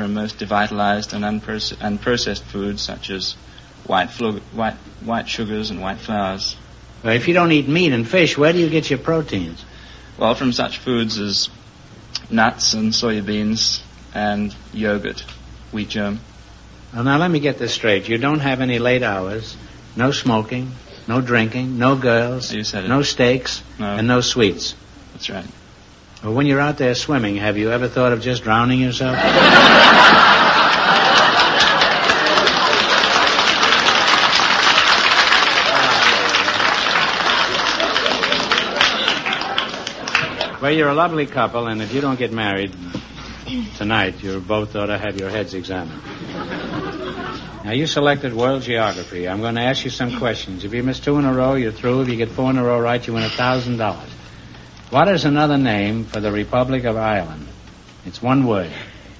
from most devitalized and unprocessed foods such as white sugars and white flours. Well, if you don't eat meat and fish, where do you get your proteins? Well, from such foods as nuts and soybeans and yogurt, wheat germ. Well, now let me get this straight. You don't have any late hours, no smoking, no drinking, no girls, You said it. no steaks, No. and no sweets. That's right. Well, when you're out there swimming, have you ever thought of just drowning yourself? Well, you're a lovely couple, and if you don't get married tonight, you both ought to have your heads examined. Now, you selected world geography. I'm going to ask you some questions. If you miss 2 in a row, you're through. If you get 4 in a row right, you win $1,000. What is another name for the Republic of Ireland? It's one word.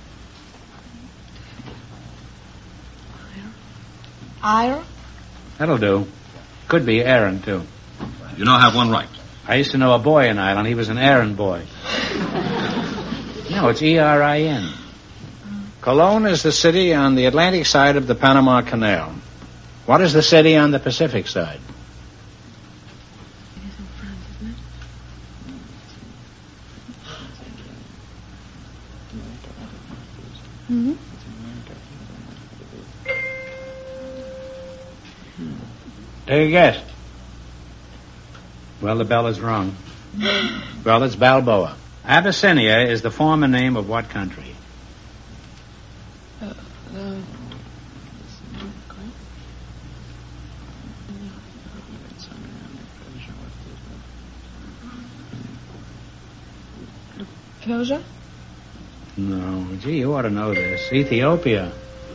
Ire? That'll do. Could be Aaron, too. You now have one right. I used to know a boy in Ireland. He was an errand boy. No, it's E-R-I-N. Cologne is the city on the Atlantic side of the Panama Canal. What is the city on the Pacific side? Mm-hmm. Take a guess. Well, the bell is wrong. Well, it's Balboa. Abyssinia is the former name of what country? Persia? No. Gee, you ought to know this. Ethiopia.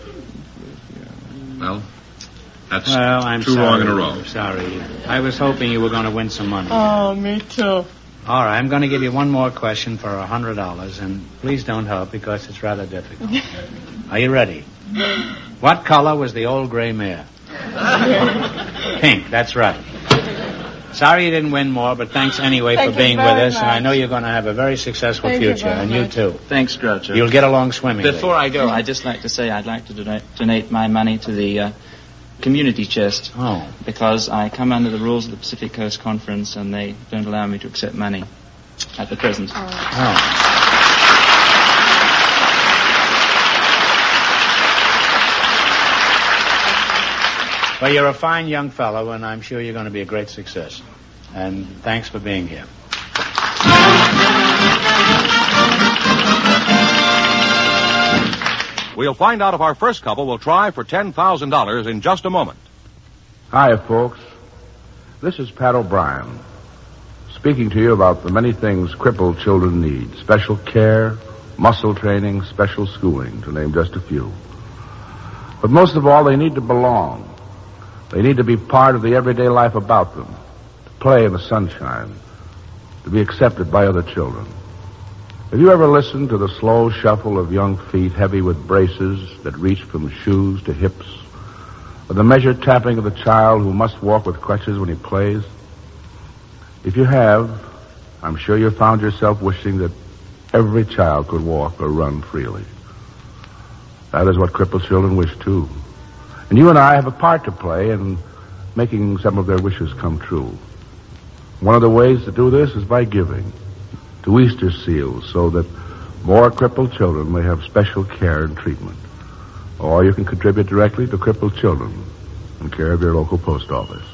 Well, that's I'm two sorry. wrong in a row. I'm sorry. I was hoping you were going to win some money. Oh, me too. All right, I'm going to give you one more question for $100, and please don't help because it's rather difficult. Are you ready? What color was the old gray mare? Pink, that's right. Sorry you didn't win more, but thanks anyway for being with us, and I know you're going to have a very successful future, and you too. Thanks, Groucho. You'll get along swimmingly. Before I go, I'd just like to say I'd like to donate my money to the community chest. Oh. Because I come under the rules of the Pacific Coast Conference, and they don't allow me to accept money at the present. Oh. Well, you're a fine young fellow, and I'm sure you're going to be a great success. And thanks for being here. We'll find out if our first couple will try for $10,000 in just a moment. Hi, folks. This is Pat O'Brien, speaking to you about the many things crippled children need. Special care, muscle training, special schooling, to name just a few. But most of all, they need to belong. They need to be part of the everyday life about them, to play in the sunshine, to be accepted by other children. Have you ever listened to the slow shuffle of young feet heavy with braces that reach from shoes to hips, or the measured tapping of the child who must walk with crutches when he plays? If you have, I'm sure you found yourself wishing that every child could walk or run freely. That is what crippled children wish, too. And you and I have a part to play in making some of their wishes come true. One of the ways to do this is by giving to Easter Seals so that more crippled children may have special care and treatment. Or you can contribute directly to Crippled Children in care of your local post office.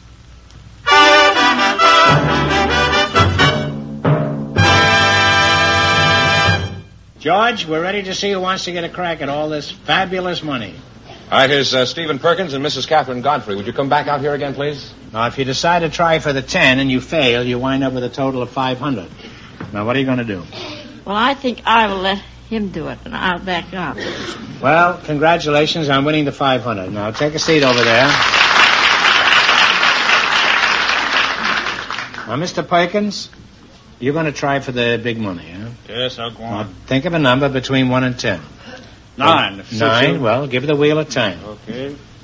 George, we're ready to see who wants to get a crack at all this fabulous money. All right, here's Stephen Perkins and Mrs. Catherine Godfrey. Would you come back out here again, please? Now, if you decide to try for the 10 and you fail, you wind up with a total of 500. Now, what are you going to do? Well, I think I will let him do it, and I'll back up. Well, congratulations on winning the 500. Now, take a seat over there. Now, Mr. Perkins, you're going to try for the big money, huh? Yes, I'll go Now, on. think of a number between 1 and 10. 9. 9? Well, give the wheel a turn. Okay.